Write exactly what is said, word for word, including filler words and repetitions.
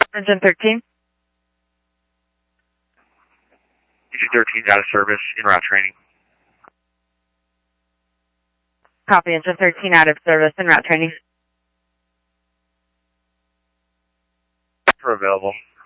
Engine thirteen. Engine thirteen is out of service, en route training. Copy, Engine thirteen out of service, en route training. For available.